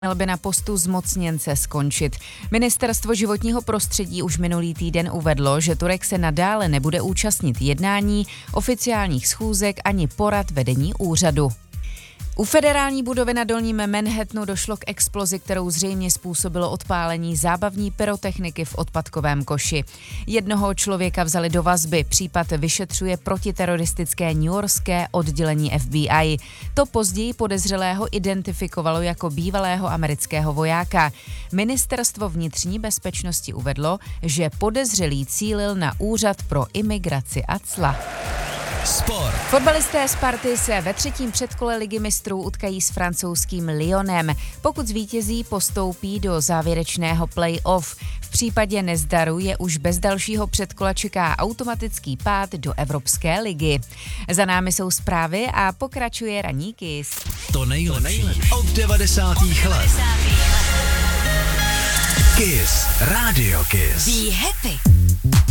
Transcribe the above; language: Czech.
Měl by na postu zmocněnce skončit. Ministerstvo životního prostředí už minulý týden uvedlo, že Turek se nadále nebude účastnit jednání, oficiálních schůzek ani porad vedení úřadu. U federální budovy na Dolním Manhattanu došlo k explozi, kterou zřejmě způsobilo odpálení zábavní pyrotechniky v odpadkovém koši. Jednoho člověka vzali do vazby, případ vyšetřuje protiteroristické newyorské oddělení FBI. To později podezřelého identifikovalo jako bývalého amerického vojáka. Ministerstvo vnitřní bezpečnosti uvedlo, že podezřelý cílil na úřad pro imigraci a cla. Sport. Fotbalisté Sparty se ve třetím předkole Ligy mistrů utkají s francouzským Lyonem. Pokud zvítězí, postoupí do závěrečného play-off. V případě nezdaru je už bez dalšího předkola čeká automatický pád do Evropské ligy. Za námi jsou zprávy a pokračuje Ranní Kiss. To nejlepší od 90. let. Kiss. Radio Kiss. Be happy.